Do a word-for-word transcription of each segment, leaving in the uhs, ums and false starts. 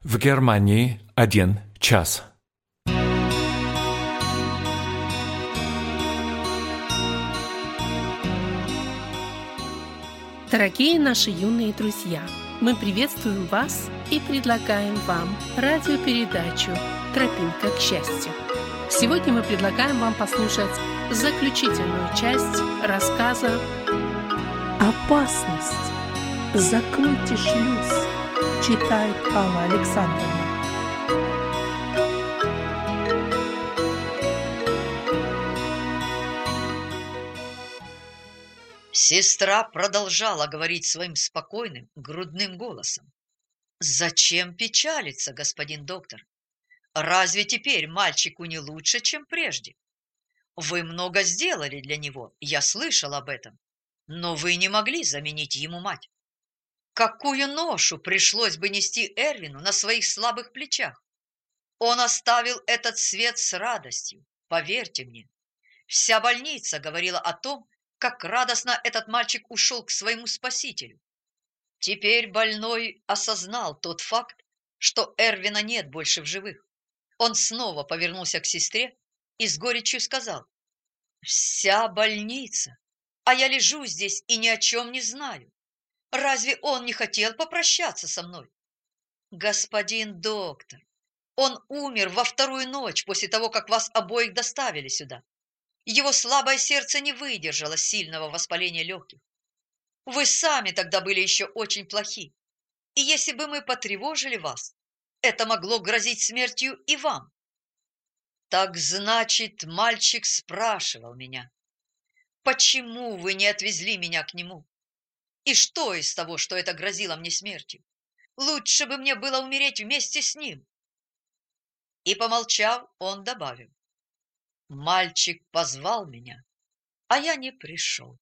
В Германии один час. Дорогие наши юные друзья, мы приветствуем вас и предлагаем вам радиопередачу «Тропинка к счастью». Сегодня мы предлагаем вам послушать заключительную часть рассказа «Опасность! Закройте шлюз», читает Алла Александровна. Сестра продолжала говорить своим спокойным, грудным голосом. «Зачем печалиться, господин доктор? Разве теперь мальчику не лучше, чем прежде? Вы много сделали для него, я слышал об этом, но вы не могли заменить ему мать. Какую ношу пришлось бы нести Эрвину на своих слабых плечах? Он оставил этот свет с радостью, поверьте мне. Вся больница говорила о том, как радостно этот мальчик ушел к своему спасителю. Теперь больной осознал тот факт, что Эрвина нет больше в живых. Он снова повернулся к сестре и с горечью сказал: «Вся больница, а я лежу здесь и ни о чем не знаю. Разве он не хотел попрощаться со мной? Господин доктор, он умер во вторую ночь после того, как вас обоих доставили сюда. Его слабое сердце не выдержало сильного воспаления легких. Вы сами тогда были еще очень плохи, и если бы мы потревожили вас, это могло грозить смертью и вам». Так значит, мальчик спрашивал меня: «Почему вы не отвезли меня к нему? И что из того, что это грозило мне смертью? Лучше бы мне было умереть вместе с ним». И, помолчав, он добавил: «Мальчик позвал меня, а я не пришел».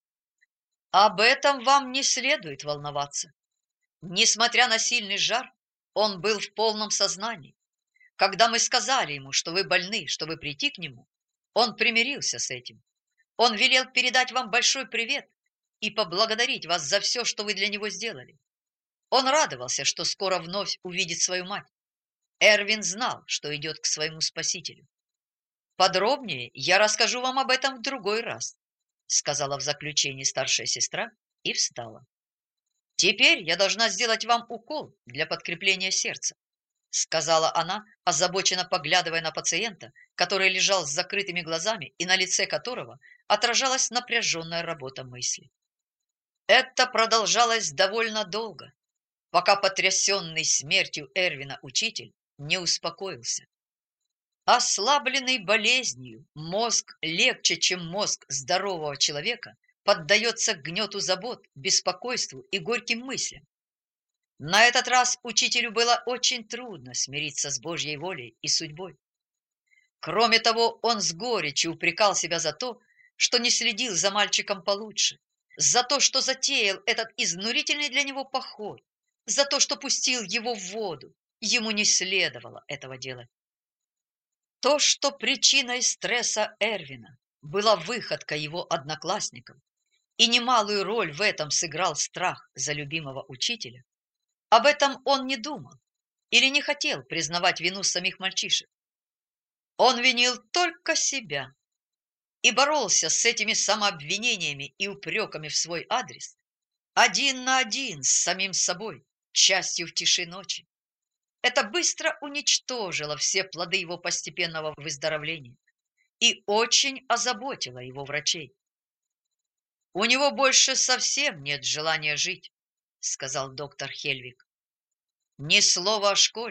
Об этом вам не следует волноваться. Несмотря на сильный жар, он был в полном сознании. Когда мы сказали ему, что вы больны, чтобы прийти к нему, он примирился с этим. Он велел передать вам большой привет и поблагодарить вас за все, что вы для него сделали. Он радовался, что скоро вновь увидит свою мать. Эрвин знал, что идет к своему спасителю. «Подробнее я расскажу вам об этом в другой раз», сказала в заключении старшая сестра и встала. «Теперь я должна сделать вам укол для подкрепления сердца», сказала она, озабоченно поглядывая на пациента, который лежал с закрытыми глазами и на лице которого отражалась напряженная работа мысли. Это продолжалось довольно долго, пока потрясенный смертью Эрвина учитель не успокоился. Ослабленный болезнью, мозг легче, чем мозг здорового человека, поддается гнету забот, беспокойству и горьким мыслям. На этот раз учителю было очень трудно смириться с Божьей волей и судьбой. Кроме того, он с горечью упрекал себя за то, что не следил за мальчиком получше, за то, что затеял этот изнурительный для него поход, за то, что пустил его в воду. Ему не следовало этого делать. То, что причиной стресса Эрвина была выходка его одноклассников, и немалую роль в этом сыграл страх за любимого учителя, об этом он не думал или не хотел признавать вину самих мальчишек. Он винил только себя и боролся с этими самообвинениями и упреками в свой адрес один на один с самим собой, частью в тиши ночи. Это быстро уничтожило все плоды его постепенного выздоровления и очень озаботило его врачей. «У него больше совсем нет желания жить», — сказал доктор Хельвиг. «Ни слова о школе,